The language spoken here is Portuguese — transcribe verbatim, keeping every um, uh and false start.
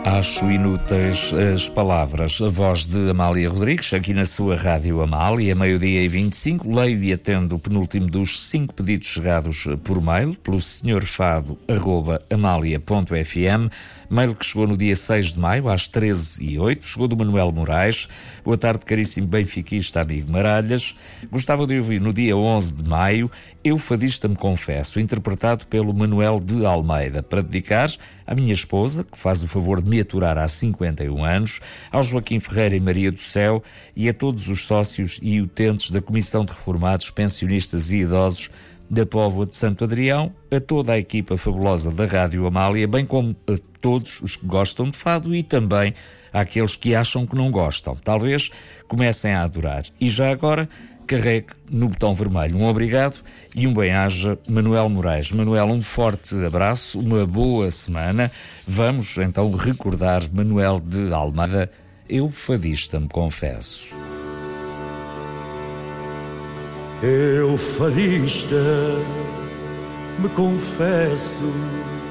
Acho inúteis as palavras. A voz de Amália Rodrigues, aqui na sua Rádio Amália, meio-dia e vinte e cinco. Leio e atendo o penúltimo dos cinco pedidos chegados por mail, pelo senhor fado arroba amália ponto f m. Mail que chegou no dia seis de maio, às treze e oito. Chegou do Manuel Moraes. Boa tarde, caríssimo benfiquista amigo Maralhas. Gostava de ouvir no dia onze de maio, Eu Fadista Me Confesso, interpretado pelo Manuel de Almeida, para dedicar à minha esposa, que faz o favor de me aturar há cinquenta e um anos, ao Joaquim Ferreira e Maria do Céu e a todos os sócios e utentes da Comissão de Reformados, Pensionistas e Idosos da Póvoa de Santo Adrião, a toda a equipa fabulosa da Rádio Amália, bem como a todos os que gostam de fado e também àqueles que acham que não gostam. Talvez comecem a adorar. E já agora, carregue no botão vermelho. Um obrigado e um bem-aja, Manuel Moraes. Manuel, um forte abraço, uma boa semana. Vamos então recordar Manuel de Almeida, Eu Fadista Me Confesso. Eu fadista me confesso,